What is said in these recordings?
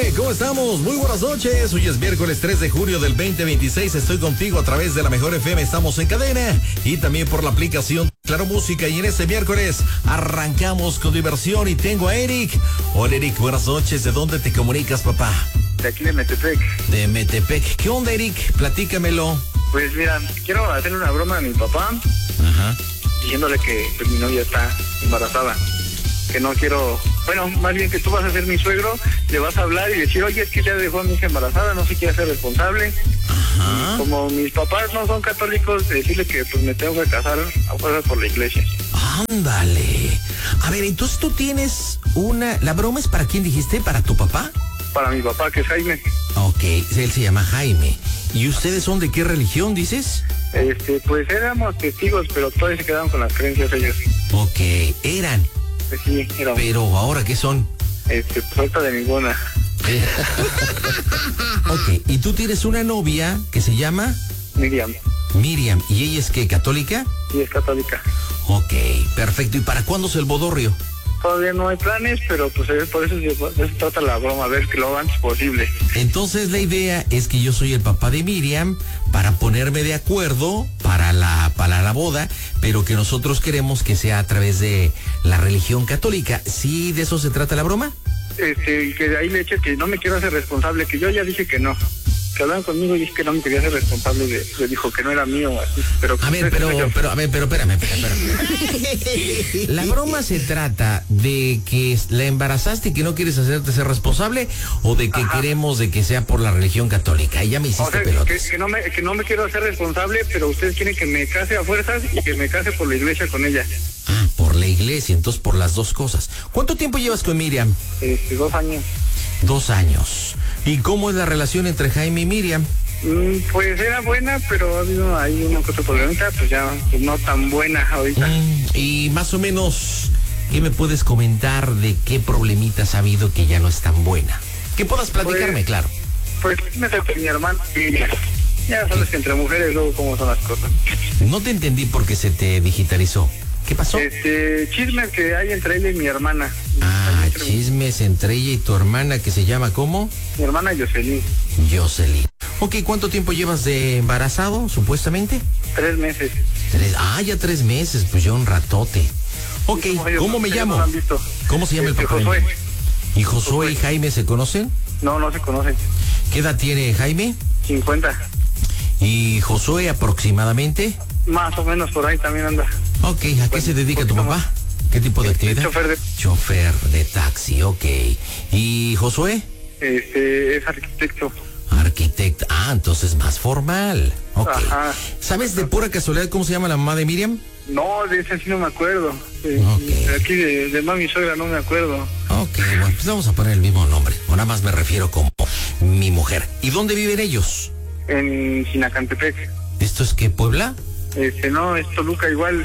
¿Cómo estamos? Muy buenas noches. Hoy es miércoles 3 de junio del 2026. Estoy contigo a través de la Mejor FM. Estamos en cadena y también por la aplicación Claro Música. Y en este miércoles arrancamos con diversión y tengo a Eric. Hola, Eric. Buenas noches. ¿De dónde te comunicas, papá? De aquí de Metepec. De Metepec. ¿Qué onda, Eric? Platícamelo. Pues mira, quiero hacerle una broma a mi papá. Ajá. Diciéndole que mi novia está embarazada. Que no quiero... Bueno, más bien que tú vas a ser mi suegro, le vas a hablar y decir, oye, es que ya dejó a mi hija embarazada, no se quiere hacer responsable. Ajá. Y como mis papás no son católicos, decirle que pues me tengo que casar a fuerza por la iglesia. Ándale. A ver, entonces tú tienes una... ¿La broma es para quién dijiste? ¿Para tu papá? Para mi papá, que es Jaime. Ok, él se llama Jaime. ¿Y ustedes son de qué religión, dices? Pues éramos testigos, pero todavía se quedaron con las creencias ellos. Ok, eran. Pues sí, éramos. Pero ahora, ¿qué son? Pues ahorita de ninguna. Ok, y tú tienes una novia que se llama... Miriam. Miriam. ¿Y ella es qué, católica? Sí, es católica. Ok, perfecto. ¿Y para cuándo es el bodorrio? Todavía no hay planes, pero pues por eso se trata la broma, a ver que lo antes posible. Entonces la idea es que yo soy el papá de Miriam para ponerme de acuerdo para la boda, pero que nosotros queremos que sea a través de la religión católica. ¿Sí de eso se trata la broma? Y que de ahí le eche que no me quiero hacer responsable, que yo ya dije que no. Que hablaron conmigo y es que no me quería hacer responsable le dijo que no era mío, así, pero... A ver, pero espérame. ¿La broma se trata de que la embarazaste y que no quieres hacerte ser responsable o de que queremos de que sea por la religión católica? Y ya me hiciste pelotas. Que no me quiero hacer responsable, pero ustedes quieren que me case a fuerzas y que me case por la iglesia con ella. Ah, por la iglesia, entonces por las dos cosas. ¿Cuánto tiempo llevas con Miriam? 2 años. 2 años. ¿Y cómo es la relación entre Jaime y Miriam? Pues era buena, pero ha habido ahí una cosa problemita, pues ya pues no tan buena ahorita. Y más o menos, ¿qué me puedes comentar de qué problemitas ha habido que ya no es tan buena? Que puedas platicarme, claro. Pues me sé mi hermano y ya sabes que entre mujeres luego cómo son las cosas. No te entendí porque se te digitalizó. ¿Qué pasó? Chismes que hay entre ella y mi hermana. Chismes entre ella y tu hermana que se llama ¿cómo? Mi hermana Jocelyn. Jocelyn. Ok, ¿cuánto tiempo llevas de embarazado, supuestamente? 3 meses. Ya 3 meses, pues ya un ratote. Ok, ¿cómo me llamo? No han visto. ¿Cómo se llama el papá? Josué. ¿Y Josué y Jaime se conocen? No se conocen. ¿Qué edad tiene Jaime? 50. ¿Y Josué aproximadamente? Más o menos por ahí también anda. Ok, ¿a qué se dedica tu papá? ¿Qué tipo de actividad? Chofer de taxi, ok. ¿Y Josué? Es arquitecto. Arquitecto, entonces más formal. Ok. Ajá. ¿Sabes de pura casualidad cómo se llama la mamá de Miriam? No, de ese sí no me acuerdo. Okay. De aquí de mami suegra no me acuerdo. Ok, bueno, pues vamos a poner el mismo nombre. O nada más me refiero como mi mujer. ¿Y dónde viven ellos? En Sinacantepec. ¿Esto es qué, Puebla? No, es Toluca igual.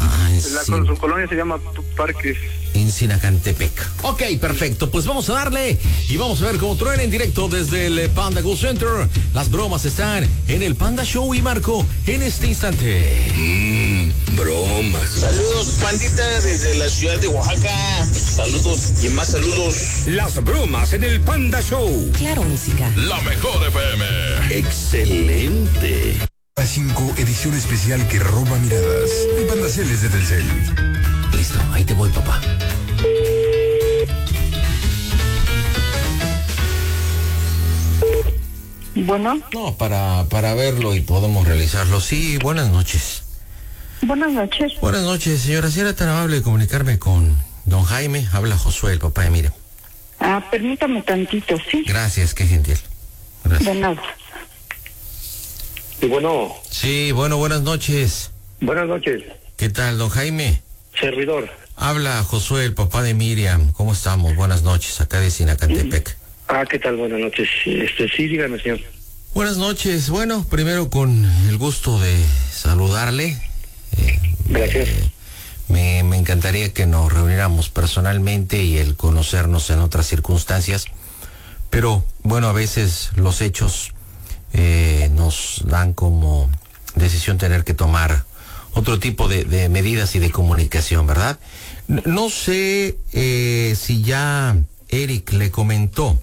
Su colonia se llama Parques. En Sinacantepec. Ok, perfecto. Pues vamos a darle y vamos a ver cómo truena en directo desde el Panda Go Center. Las bromas están en el Panda Show y Marco en este instante. Bromas. Saludos, pandita, desde la ciudad de Oaxaca. Saludos y más saludos. Las bromas en el Panda Show. Claro, música. La Mejor FM. Excelente. A 5, edición especial que roba miradas. El Pandacel es de Telcel. Listo, ahí te voy, papá. Bueno. No, para verlo y podemos realizarlo. Sí, buenas noches. Buenas noches. Buenas noches, señora. Si era tan amable de comunicarme con don Jaime. Habla Josué, el papá de Miriam. Permítame tantito, ¿sí? Gracias, qué gentil. Gracias. De nada. Y bueno. Sí, bueno, buenas noches. Buenas noches. ¿Qué tal, don Jaime? Servidor. Habla Josué, el papá de Miriam. ¿Cómo estamos? Buenas noches, acá de Sinacantepec. ¿Qué tal? Buenas noches. Sí, dígame, señor. Buenas noches. Bueno, primero con el gusto de saludarle. Gracias. Me encantaría que nos reuniéramos personalmente y el conocernos en otras circunstancias. Pero, bueno, a veces los hechos nos dan como decisión tener que tomar otro tipo de medidas y de comunicación, ¿verdad? No sé si ya Eric le comentó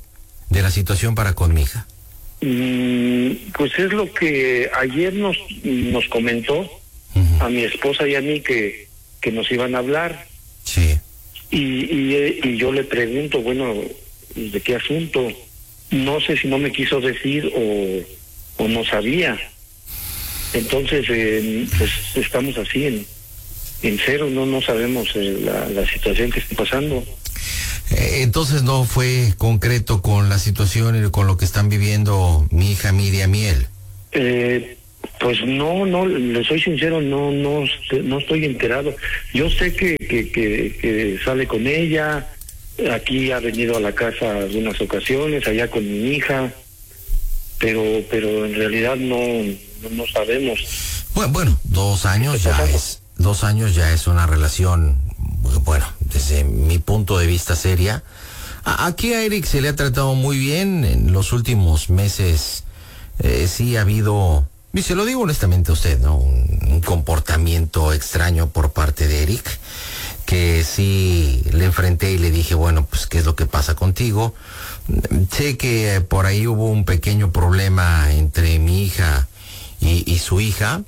de la situación para con mi hija? Pues es lo que ayer nos comentó a mi esposa y a mí que nos iban a hablar. Sí. Y yo le pregunto, bueno, ¿de qué asunto? No sé si no me quiso decir o no sabía. Entonces, pues estamos así en cero, no sabemos la situación que está pasando. Entonces no fue concreto con la situación y con lo que están viviendo mi hija Miriam y él. Pues no, le soy sincero, no estoy enterado. Yo sé que sale con ella, aquí ha venido a la casa algunas ocasiones, allá con mi hija, pero en realidad no sabemos. Bueno, 2 años ya es, 2 años ya es una relación, bueno, desde mi punto de vista seria. Aquí a Eric se le ha tratado muy bien en los últimos meses. Sí ha habido, y se lo digo honestamente a usted, ¿no? Un comportamiento extraño por parte de Eric, que sí le enfrenté y le dije, bueno, pues ¿qué es lo que pasa contigo? Sé que por ahí hubo un pequeño problema entre mi hija y su hija,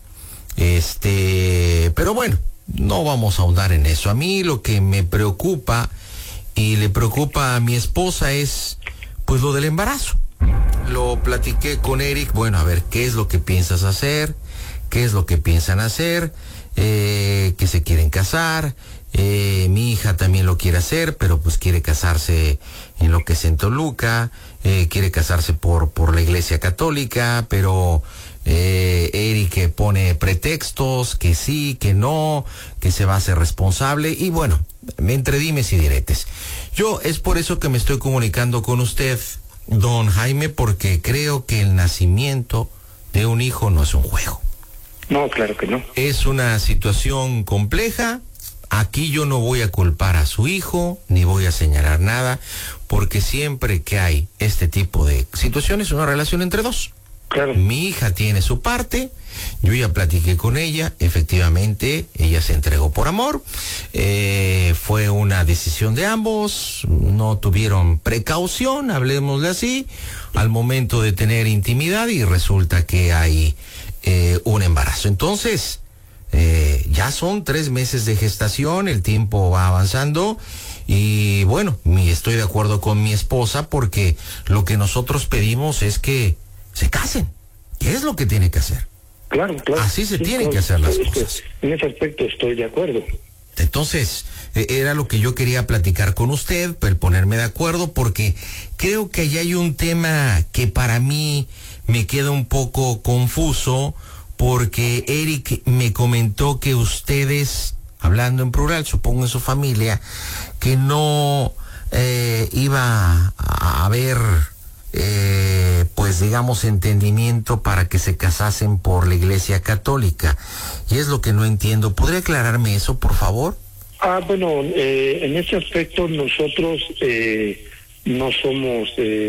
pero bueno, no vamos a ahondar en eso. A mí lo que me preocupa y le preocupa a mi esposa es pues lo del embarazo. Lo platiqué con Eric, bueno, a ver, ¿qué es lo que piensas hacer? ¿Qué es lo que piensan hacer? Que se quieren casar. Mi hija también lo quiere hacer, pero pues quiere casarse en lo que es en Toluca. Quiere casarse por la iglesia católica, pero Eric pone pretextos, que sí, que no, que se va a hacer responsable, y bueno, entre dimes y diretes. Yo es por eso que me estoy comunicando con usted, don Jaime, porque creo que el nacimiento de un hijo no es un juego. No, claro que no. Es una situación compleja. Aquí yo no voy a culpar a su hijo, ni voy a señalar nada, porque siempre que hay este tipo de situaciones, una relación entre dos. Claro. Mi hija tiene su parte, yo ya platiqué con ella, efectivamente, ella se entregó por amor, fue una decisión de ambos, no tuvieron precaución, hablemosle así, al momento de tener intimidad, y resulta que hay un embarazo. Entonces, ya son 3 meses de gestación, el tiempo va avanzando, y bueno, estoy de acuerdo con mi esposa, porque lo que nosotros pedimos es que se casen. ¿Qué es lo que tiene que hacer? Claro. Así se tienen que hacer las cosas. En ese aspecto estoy de acuerdo. Entonces, era lo que yo quería platicar con usted, el ponerme de acuerdo, porque creo que allá hay un tema que para mí me queda un poco confuso, porque Eric me comentó que ustedes, hablando en plural, supongo en su familia, que no iba a haber pues digamos entendimiento para que se casasen por la iglesia católica, y es lo que no entiendo. ¿Podría aclararme eso, por favor? Bueno, en ese aspecto nosotros no somos,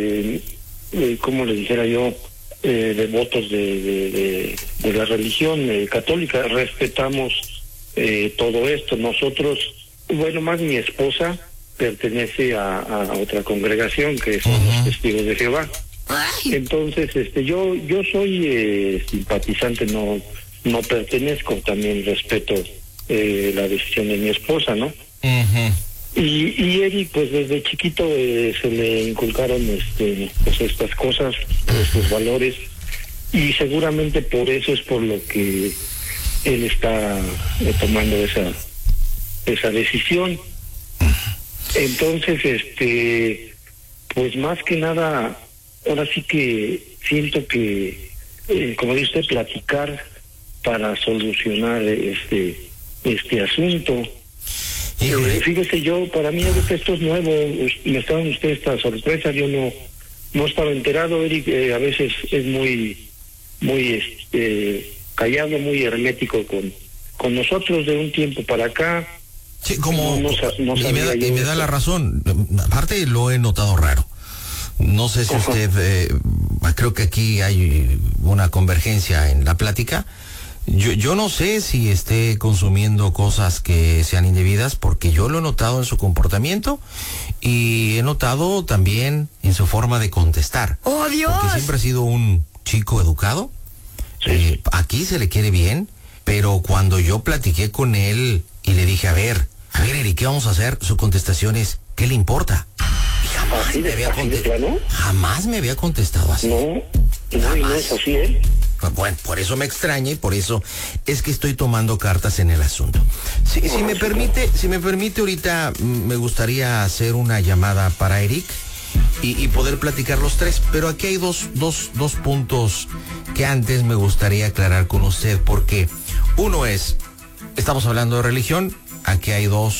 como le dijera yo, devotos de la religión católica. Respetamos todo esto. Nosotros, bueno, más mi esposa pertenece a otra congregación que son los Testigos de Jehová. Entonces, yo soy simpatizante, no pertenezco, también respeto la decisión de mi esposa, ¿no? Y Eric, pues desde chiquito se le inculcaron pues estas cosas, estos valores, y seguramente por eso es por lo que él está tomando esa decisión. Entonces, pues más que nada, ahora sí que siento que, como dice usted, platicar para solucionar este asunto. Fíjese, para mí esto es nuevo, me está dando usted esta sorpresa, yo no estaba enterado. Eric a veces es muy callado, muy hermético con nosotros de un tiempo para acá. Sí, como y me da la razón. Aparte lo he notado raro. No sé si usted, creo que aquí hay una convergencia en la plática. Yo no sé si esté consumiendo cosas que sean indebidas, porque yo lo he notado en su comportamiento, y he notado también en en su forma de contestar. ¡Oh, Dios! Porque siempre ha sido un chico educado. Sí. Aquí se le quiere bien, pero cuando yo platiqué con él y le dije, a ver, Eric, ¿qué vamos a hacer? Su contestación es, ¿qué le importa? Y jamás ¿Así me de- había así de contestado. plano? Jamás me había contestado así. No, y no es así, ¿eh? Bueno, por eso me extraña y por eso es que estoy tomando cartas en el asunto. Si me permite ahorita me gustaría hacer una llamada para Eric y poder platicar los tres, pero aquí hay dos puntos que antes me gustaría aclarar con usted, porque uno es, estamos hablando de religión, aquí hay dos